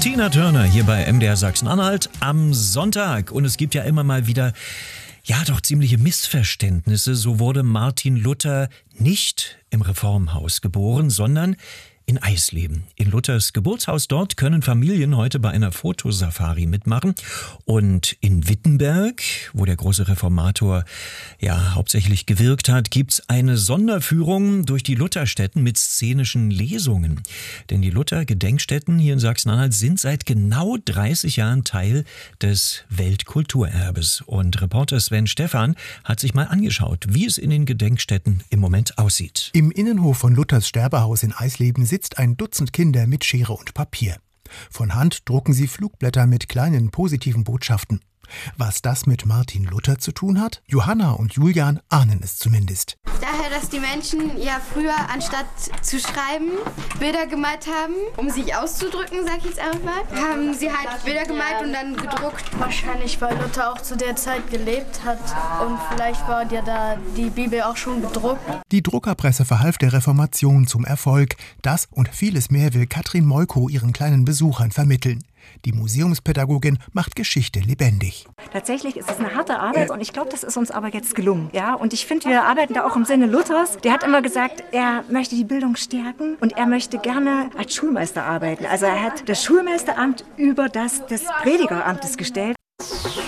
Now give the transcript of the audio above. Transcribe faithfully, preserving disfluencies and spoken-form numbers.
Tina Turner hier bei M D R Sachsen-Anhalt am Sonntag. Und es gibt ja immer mal wieder, ja doch ziemliche Missverständnisse. So wurde Martin Luther nicht im Reformhaus geboren, sondern in Eisleben. In Luthers Geburtshaus dort können Familien heute bei einer Fotosafari mitmachen. Und in Wittenberg, wo der große Reformator ja hauptsächlich gewirkt hat, gibt's eine Sonderführung durch die Lutherstätten mit szenischen Lesungen. Denn die Luther-Gedenkstätten hier in Sachsen-Anhalt sind seit genau dreißig Jahren Teil des Weltkulturerbes. Und Reporter Sven Stephan hat sich mal angeschaut, wie es in den Gedenkstätten im Moment aussieht. Im Innenhof von Luthers Sterbehaus in Eisleben sitzt ein Dutzend Kinder mit Schere und Papier. Von Hand drucken sie Flugblätter mit kleinen positiven Botschaften. Was das mit Martin Luther zu tun hat? Johanna und Julian ahnen es zumindest. Daher, dass die Menschen ja früher anstatt zu schreiben, Bilder gemalt haben, um sich auszudrücken, sag ich jetzt einfach, haben sie halt Bilder gemalt und dann gedruckt. Wahrscheinlich, weil Luther auch zu der Zeit gelebt hat und vielleicht war ja da die Bibel auch schon gedruckt. Die Druckerpresse verhalf der Reformation zum Erfolg. Das und vieles mehr will Katrin Moiko ihren kleinen Besuchern vermitteln. Die Museumspädagogin macht Geschichte lebendig. Tatsächlich ist es eine harte Arbeit und ich glaube, das ist uns aber jetzt gelungen. Ja, und ich finde, wir arbeiten da auch im Sinne Luthers. Der hat immer gesagt, er möchte die Bildung stärken und er möchte gerne als Schulmeister arbeiten. Also er hat das Schulmeisteramt über das des Predigeramtes gestellt.